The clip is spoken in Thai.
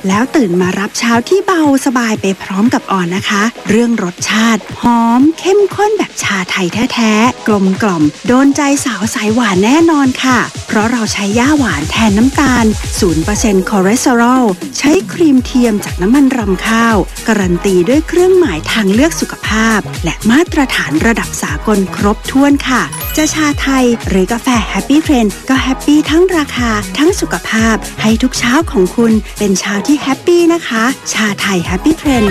แล้วตื่นมารับเช้าที่เบาสบายไปพร้อมกับออนนะคะเรื่องรสชาติหอมเข้มข้นแบบชาไทยแท้ๆกลมกล่อมโดนใจสาวสายหวานแน่นอนค่ะเพราะเราใช้ย่าหวานแทนน้ำตาล 0% คอเลสเตอรอลใช้ครีมเทียมจากน้ำมันรำข้าวการันตีด้วยเครื่องหมายทางเลือกสุขภาพและมาตรฐานระดับสากลครบถ้วนค่ะจะชาไทยหรือกาแฟแฮปปี้เทรนด์ก็แฮปปี้ทั้งราคาทั้งสุขภาพให้ทุกเช้าของคุณเป็นเช้าที่แฮปปี้นะคะชาไทยแฮปปี้เทรนด์